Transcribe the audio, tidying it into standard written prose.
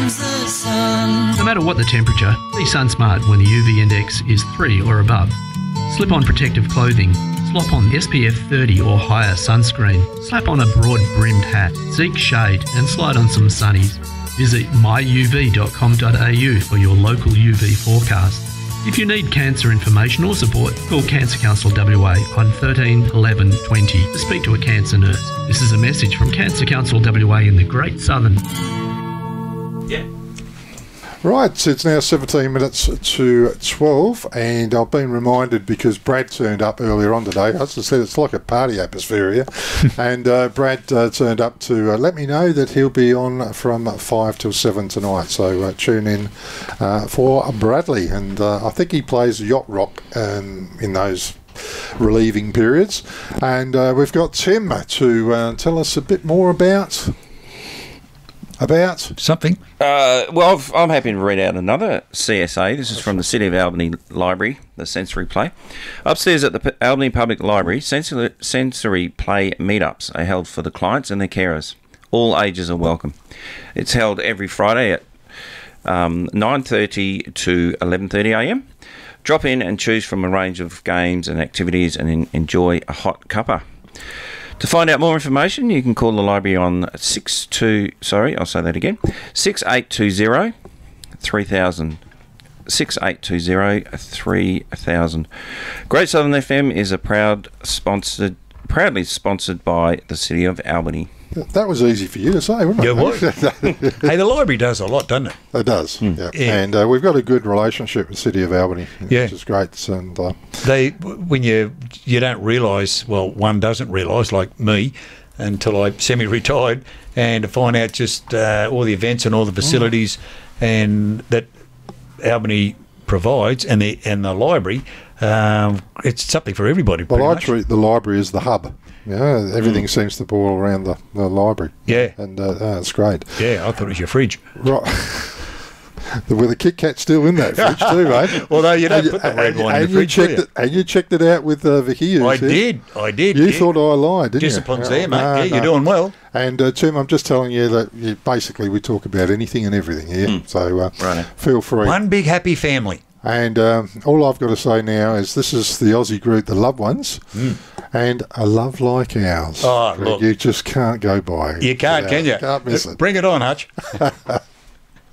the sun. No matter what the temperature, be sun smart when the UV index is 3 or above. Slip on protective clothing. Slop on SPF 30 or higher sunscreen. Slap on a broad-brimmed hat. Seek shade and slide on some sunnies. Visit myuv.com.au for your local UV forecast. If you need cancer information or support, call Cancer Council WA on 13 11 20 to speak to a cancer nurse. This is a message from Cancer Council WA in the Great Southern. Yeah. Right, it's now 17 minutes to 12, and I've been reminded because Brad turned up earlier on today. As I said, it's like a party atmosphere here. And Brad turned up to let me know that he'll be on from 5 till 7 tonight. So tune in for Bradley. And I think he plays yacht rock in those relieving periods. And we've got Tim to tell us a bit more about something. Well, I'm happy to read out another CSA. This is from the City of Albany Library, the Sensory Play. Upstairs at the Albany Public Library, sensory play meetups are held for the clients and their carers. All ages are welcome. It's held every Friday at 9:30 to 11:30am. Drop in and choose from a range of games and activities and enjoy a hot cuppa. To find out more information, you can call the library on 6820 3000. 6820 3000. Great Southern FM is proudly sponsored by the City of Albany. That was easy for you to say, wasn't it? Yeah, what? Hey, the library does a lot, doesn't it? It does, yeah. And we've got a good relationship with the City of Albany, which is great. And when you don't realise, well, one doesn't realise, like me, until I semi-retired, and to find out just all the events and all the facilities and that Albany provides, and the library, it's something for everybody. Well, I treat the library as the hub. Yeah, everything seems to boil around the library. Yeah. And it's great. Yeah, I thought it was your fridge. Right. With a Kit Kat still in that fridge too, mate. Although you don't put the red wine in the fridge, and you checked it out with Vicky. I did. You thought I lied, didn't Discipline's you? there, mate. You're doing well. And Tim, I'm just telling you that basically we talk about anything and everything here. So feel free. One big happy family. And all I've got to say now is this is the Aussie group, The Loved Ones, and A Love Like Ours. Oh, look. You just can't go by it. You can't, can you? Can't miss it. Bring it on, Hutch.